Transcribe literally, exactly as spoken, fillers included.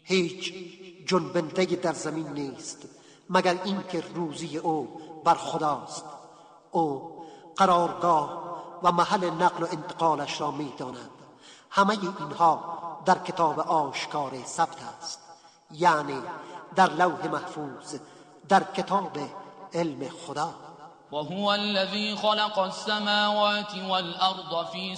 هیچ جنبنده در زمین نیست مگر اینکه روزی او بر خداست. او قرارگاه و محل نقل و انتقالش را می‌داند. همه اینها در کتاب آشکار ثبت است، یعنی در لوح محفوظ، در کتاب علم خدا. وهو الذي خلق السماوات والأرض في